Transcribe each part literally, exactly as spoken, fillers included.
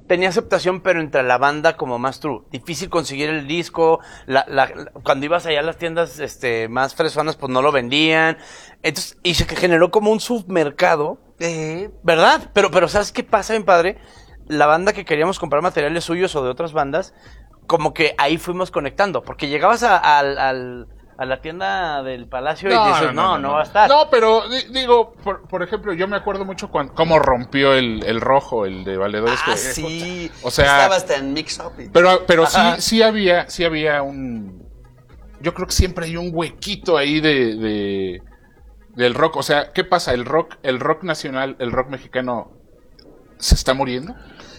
tenía aceptación, pero entre la banda como más true. Difícil conseguir el disco, la, la, la, cuando ibas allá a las tiendas este, más fresonas, pues no lo vendían. Entonces, y se generó como un submercado, eh, ¿verdad? Pero, pero ¿sabes qué pasa, mi padre? La banda que queríamos comprar materiales suyos o de otras bandas, como que ahí fuimos conectando, porque llegabas a, a, al... a la tienda del Palacio no, y dices, no no, no, no, no va a estar. No, pero digo, por, por ejemplo, yo me acuerdo mucho cuando, cómo rompió el, el rojo, el de Valedores. Ah, que, sí. O sea, estaba hasta en Mix Up. Y... Pero, pero sí, sí había, sí había un... Yo creo que siempre hay un huequito ahí de, de del rock. O sea, ¿qué pasa? ¿El rock, el rock nacional, el rock mexicano se está muriendo?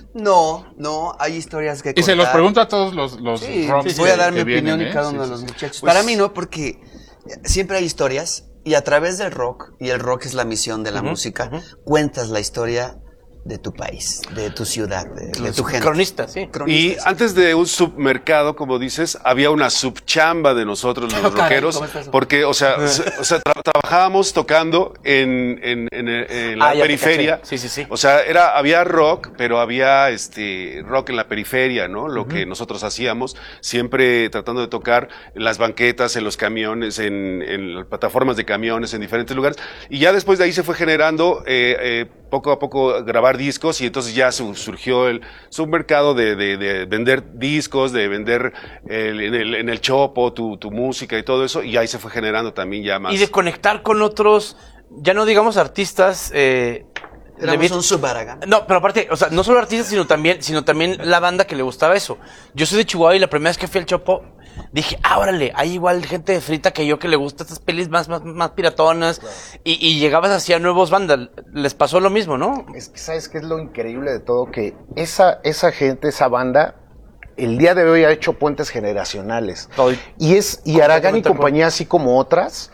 No, no, hay historias que Y contar. se los pregunto a todos los, los sí, rocks sí, voy a dar que mi vienen, opinión ¿eh? en cada Sí, uno sí, de los sí. muchachos. Pues, Para mí no, porque siempre hay historias y a través del rock, y el rock es la misión de la uh-huh, música, uh-huh. cuentas la historia de tu país, de tu ciudad, de, de tu gente. Cronistas, sí. Cronistas, y sí. Antes de un submercado, como dices, había una subchamba de nosotros los oh, rockeros, caray, porque, o sea, o sea tra trabajábamos tocando en, en, en, en la ah, periferia. Sí, sí, sí. O sea, era, había rock, pero había este rock en la periferia, ¿no? Lo uh-huh. que nosotros hacíamos, siempre tratando de tocar en las banquetas, en los camiones, en, en las plataformas de camiones, en diferentes lugares. Y ya después de ahí se fue generando, eh, eh, poco a poco, grabar discos, y entonces ya surgió el submercado de, de, de vender discos, de vender el, en, el, en el chopo tu, tu música y todo eso, y ahí se fue generando también ya más. Y de conectar con otros, ya no digamos artistas, eh, Éramos un subaragán. No, pero aparte, o sea, no solo artistas, sino también, sino también la banda que le gustaba eso. Yo soy de Chihuahua y la primera vez que fui al Chopo, dije, ah, órale, hay igual gente de frita que yo que le gusta estas pelis más, más, más piratonas. Claro. Y, y llegabas hacia nuevos bandas. Les pasó lo mismo, ¿no? Es que, ¿sabes qué es lo increíble de todo? Que esa, esa gente, esa banda, el día de hoy ha hecho puentes generacionales. Todo. Y es, y Aragán y compañía, así como otras,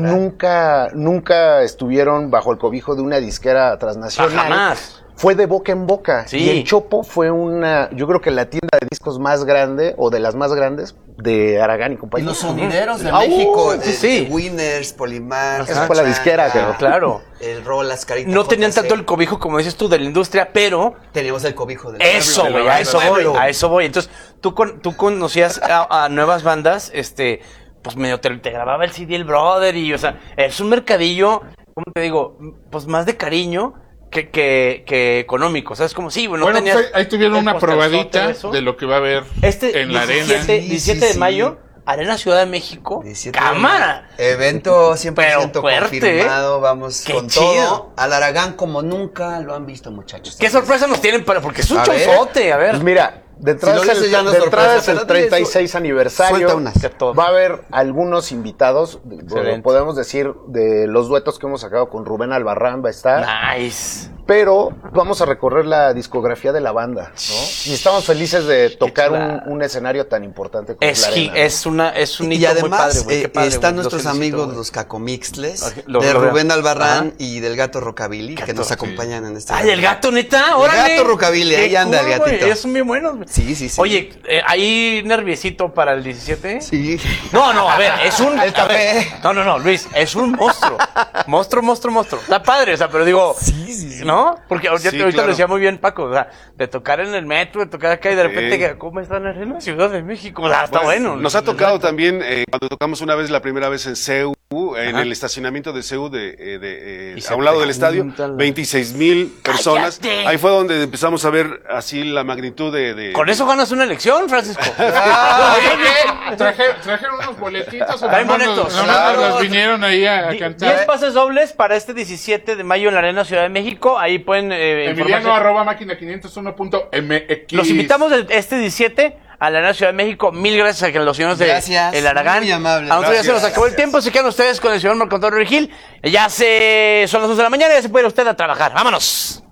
nunca, nunca estuvieron bajo el cobijo de una disquera transnacional. Ah, jamás. Fue de boca en boca. Sí. Y el Chopo fue una, yo creo que la tienda de discos más grande, o de las más grandes, de Aragán y compañía. Y los sonideros de ah, México, uh, sí, eh, sí. Winners, Polimar. Esa fue la disquera, pero claro. El Rolas, Carita. No tenían tanto el cobijo, como dices tú, de la industria, pero... Teníamos el cobijo del Eso, güey, a eso voy, a eso voy. Entonces, tú, con, tú conocías a, a nuevas bandas, este, pues medio te, te grababa el C D el brother, y, o sea, es un mercadillo, ¿cómo te digo? Pues más de cariño que, que, que económico, ¿sabes? Como sí, bueno, bueno tenías pues ahí tuvieron una probadita de lo que va a haber este en la diecisiete, arena. diecisiete de mayo, Arena Ciudad de México, cámara. Evento cien por ciento fuerte, confirmado, ¿eh? Vamos Qué con chido. todo. Al Aragán como nunca lo han visto, muchachos. ¿Qué sorpresa nos tienen para? Porque es un chonzote, a ver. Pues mira, de entrada si es el, no de entrada es el eso, treinta y seis aniversario. Va a haber algunos invitados, Excelente. Podemos decir, de los duetos que hemos sacado con Rubén Albarrán, va a estar. Nice. Pero vamos a recorrer la discografía de la banda, ¿no? Y estamos felices de tocar un, un escenario tan importante como es la arena. Es una, es un hito y además, muy padre, güey. Eh, Qué padre, están güey. nuestros Los amigos, felicito, los Cacomixles, lo, de lo Rubén Albarrán Ajá. y del Gato Rockabilly, Gato, que nos acompañan sí. en este ¡Ay, el gato, neta! ¡Órale! El Gato Rockabilly, ahí anda cool, el gatito. Ellos son bien buenos. Sí, sí, sí. Oye, eh, ¿hay nerviosito para el diecisiete? Sí. No, no, a ver, es un... El café. No, no, no, Luis, es un monstruo. Monstruo, monstruo, monstruo. Está padre, o sea, pero digo... Sí, sí, sí. ¿No? Porque ahorita, Sí, ahorita claro. lo decía muy bien Paco, o sea, de tocar en el metro, de tocar acá y de repente, Sí. que, ¿cómo están en la Ciudad de México? O sea, está bueno. Nos ha tocado también, eh, cuando tocamos una vez, la primera vez en C E U, en Ajá. el estacionamiento de C E U, de, eh, de, eh, a un lado del estadio, veintiséis mil personas. ¡Cállate! Ahí fue donde empezamos a ver así la magnitud de... de Con eso ganas una elección, Francisco. Ah, oye, trajeron, trajeron unos boletitos. Traen boletos. No, Claro. nos vinieron ahí a, a cantar. diez pases dobles para este diecisiete de mayo en la Arena Ciudad de México. Ahí pueden eh, Emiliano informarse. arroba máquina quinientos uno punto m x. Los invitamos el- este diecisiete a la Arena Ciudad de México. Mil gracias a que los señores de Gracias. El Aragán. Muy amables. A nosotros ya se nos Gracias. acabó el tiempo. Se quedan ustedes con el señor Marco Antonio Regil. Ya se son las dos de la mañana y ya se puede ir usted a trabajar. ¡Vámonos!